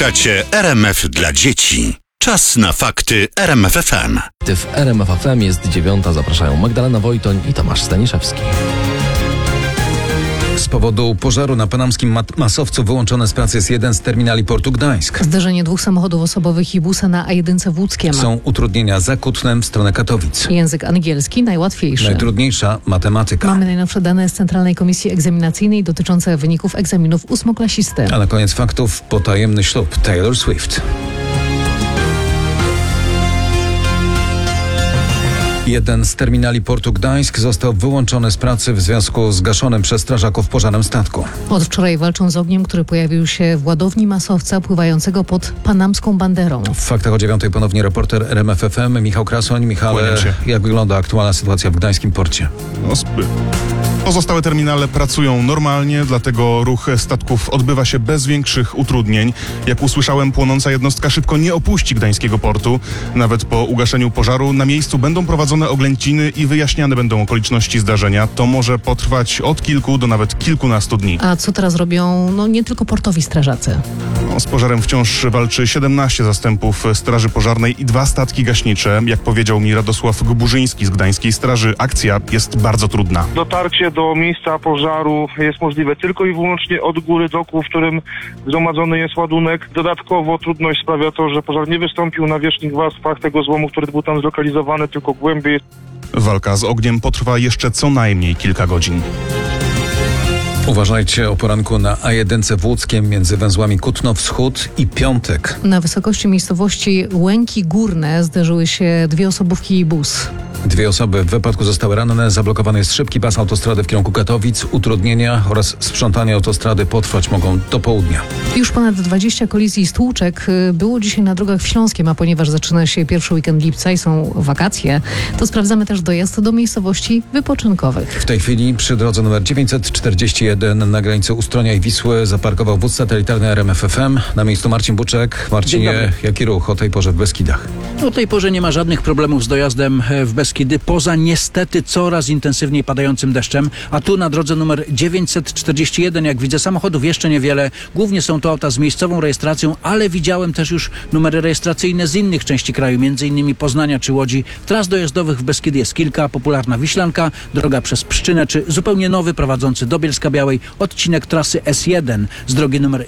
Słuchacie RMF dla dzieci. Czas na fakty RMF FM. W RMF FM jest 9. Zapraszają Magdalena Wojtoń i Tomasz Staniszewski. Z powodu pożaru na panamskim masowcu wyłączony z pracy jest jeden z terminali portu Gdańsk. Zderzenie dwóch samochodów osobowych i busa na A1 w Łódzkiem. Są utrudnienia za Kutnem w stronę Katowic. Język angielski najłatwiejszy. Najtrudniejsza matematyka. Mamy najnowsze dane z Centralnej Komisji Egzaminacyjnej dotyczące wyników egzaminów ósmoklasisty. A na koniec faktów potajemny ślub Taylor Swift. Jeden z terminali portu Gdańsk został wyłączony z pracy w związku z gaszonym przez strażaków pożarem statku. Od wczoraj walczą z ogniem, który pojawił się w ładowni masowca pływającego pod panamską banderą. W faktach o 9 ponownie reporter RMF FM Michał Krasoń. Michale, jak wygląda aktualna sytuacja w gdańskim porcie? Pozostałe terminale pracują normalnie, dlatego ruch statków odbywa się bez większych utrudnień. Jak usłyszałem, płonąca jednostka szybko nie opuści gdańskiego portu. Nawet po ugaszeniu pożaru na miejscu będą prowadzone oględziny i wyjaśniane będą okoliczności zdarzenia. To może potrwać od kilku do nawet kilkunastu dni. A co teraz robią nie tylko portowi strażacy? Z pożarem wciąż walczy 17 zastępów Straży Pożarnej i 2 statki gaśnicze. Jak powiedział mi Radosław Gburzyński z Gdańskiej Straży, akcja jest bardzo trudna. Dotarcie do miejsca pożaru jest możliwe tylko i wyłącznie od góry doku, w którym zgromadzony jest ładunek. Dodatkowo trudność sprawia to, że pożar nie wystąpił na wierzchnich warstwach tego złomu, który był tam zlokalizowany, tylko głębiej. Walka z ogniem potrwa jeszcze co najmniej kilka godzin. Uważajcie o poranku na A1 w Łódzkiem między węzłami Kutno Wschód i Piątek. Na wysokości miejscowości Łęki Górne zderzyły się 2 osobówki i bus. 2 osoby w wypadku zostały ranne. Zablokowany jest szybki pas autostrady w kierunku Katowic. Utrudnienia oraz sprzątanie autostrady potrwać mogą do południa. Już ponad 20 kolizji i stłuczek było dzisiaj na drogach w Śląskiem, a ponieważ zaczyna się pierwszy weekend lipca i są wakacje, to sprawdzamy też dojazd do miejscowości wypoczynkowych. W tej chwili przy drodze numer 941 na granicy Ustronia i Wisły zaparkował wóz satelitarny RMF FM. Na miejscu Marcin Buczek. Marcinie, jaki ruch o tej porze w Beskidach? O tej porze nie ma żadnych problemów z dojazdem w Beskidy, poza niestety coraz intensywniej padającym deszczem, a tu na drodze numer 941, jak widzę, samochodów jeszcze niewiele. Głównie są to auta z miejscową rejestracją, ale widziałem też już numery rejestracyjne z innych części kraju, m.in. Poznania czy Łodzi. Tras dojazdowych w Beskidzie jest kilka, popularna Wiślanka, droga przez Pszczynę, czy zupełnie nowy prowadzący do Bielska-Białej odcinek trasy S1 z drogi numer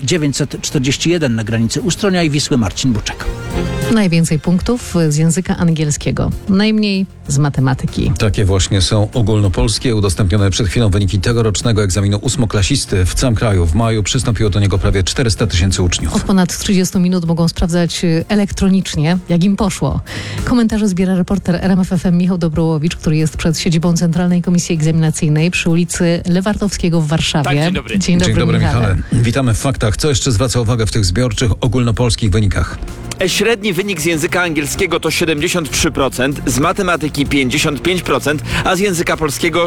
941 na granicy Ustronia i Wisły. Marcin Buczek. Najwięcej punktów z języka angielskiego, najmniej z matematyki. Takie właśnie są ogólnopolskie. Udostępnione przed chwilą wyniki tegorocznego egzaminu ósmoklasisty. W całym kraju w maju przystąpiło do niego prawie 400 000 uczniów. Od ponad 30 minut mogą sprawdzać elektronicznie, jak im poszło. Komentarze zbiera reporter RMF FM Michał Dobrołowicz, który jest przed siedzibą Centralnej Komisji Egzaminacyjnej przy ulicy Lewartowskiego w Warszawie. Tak, dzień dobry. Dzień dobry, Michale. Witamy w faktach. Co jeszcze zwraca uwagę w tych zbiorczych ogólnopolskich wynikach? Średni wynik z języka angielskiego to 73%, z matematyki 55%, a z języka polskiego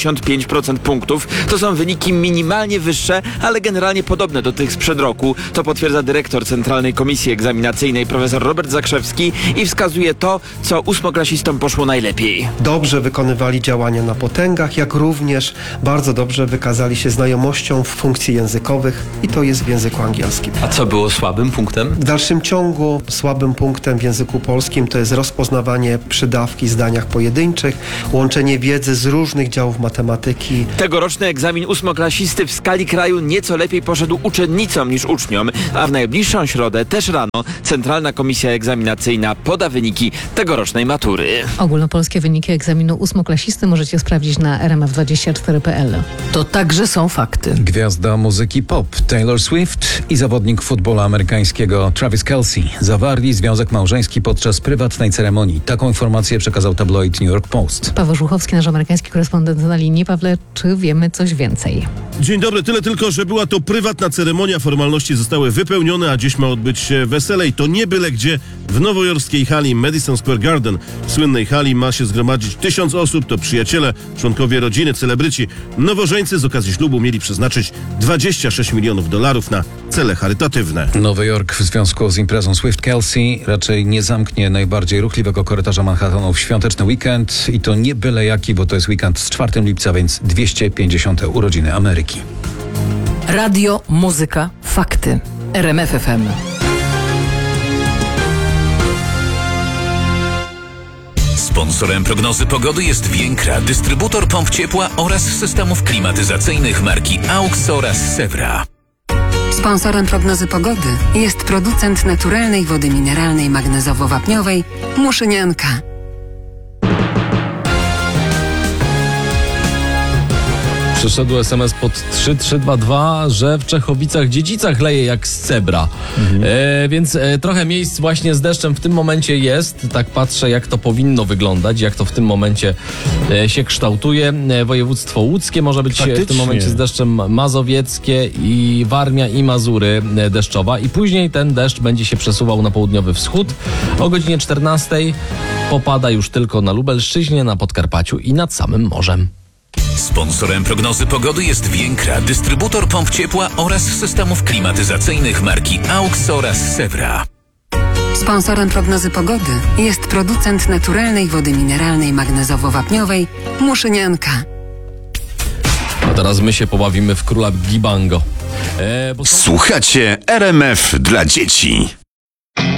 65% punktów. To są wyniki minimalnie wyższe, ale generalnie podobne do tych sprzed roku. To potwierdza dyrektor Centralnej Komisji Egzaminacyjnej profesor Robert Zakrzewski i wskazuje to, co ósmoklasistom poszło najlepiej. Dobrze wykonywali działania na potęgach, jak również bardzo dobrze wykazali się znajomością funkcji językowych i to jest w języku angielskim. A co było słabym punktem? W dalszym ciągu słabym punktem w języku polskim to jest rozpoznawanie przydawki w zdaniach pojedynczych, łączenie wiedzy z różnych działów matematyki. Tegoroczny egzamin ósmoklasisty w skali kraju nieco lepiej poszedł uczennicom niż uczniom, a w najbliższą środę też rano Centralna Komisja Egzaminacyjna poda wyniki tegorocznej matury. Ogólnopolskie wyniki egzaminu ósmoklasisty możecie sprawdzić na rmf24.pl. To także są fakty. Gwiazda muzyki pop Taylor Swift i zawodnik futbolu amerykańskiego Travis Kelce zawarli związek małżeński podczas prywatnej ceremonii. Taką informację przekazał tabloid New York Post. Paweł Żuchowski, nasz amerykański korespondent na linii. Pawle, czy wiemy coś więcej? Dzień dobry, tyle tylko, że była to prywatna ceremonia, formalności zostały wypełnione, a dziś ma odbyć się wesele i to nie byle gdzie. W nowojorskiej hali Madison Square Garden. W słynnej hali ma się zgromadzić 1000 osób, to przyjaciele, członkowie rodziny, celebryci. Nowożeńcy z okazji ślubu mieli przeznaczyć $26 milionów na cele charytatywne. Nowy Jork w związku z imprezą Swift-Kelce raczej nie zamknie najbardziej ruchliwego korytarza Manhattanu w świąteczny weekend i to nie byle jaki, bo to jest weekend z 4 lipca, więc 250. urodziny Ameryki. Radio, muzyka, fakty. RMF FM. Sponsorem prognozy pogody jest Więkra, dystrybutor pomp ciepła oraz systemów klimatyzacyjnych marki AUX oraz Sewra. Sponsorem prognozy pogody jest producent naturalnej wody mineralnej magnezowo-wapniowej Muszynianka. Przyszedł SMS pod 3322, że w Czechowicach-Dziedzicach leje jak z cebra. Więc trochę miejsc właśnie z deszczem w tym momencie jest. Tak patrzę, jak to powinno wyglądać, jak to w tym momencie się kształtuje. Województwo łódzkie może być w tym momencie z deszczem, mazowieckie i Warmia i Mazury deszczowa. I później ten deszcz będzie się przesuwał na południowy wschód. O godzinie 14 popada już tylko na Lubelszczyźnie, na Podkarpaciu i nad samym morzem. Sponsorem prognozy pogody jest Więkra, dystrybutor pomp ciepła oraz systemów klimatyzacyjnych marki AUX oraz Sewra. Sponsorem prognozy pogody jest producent naturalnej wody mineralnej magnezowo-wapniowej Muszynianka. A teraz my się pobawimy w Króla Gibango. Słuchacie RMF dla dzieci.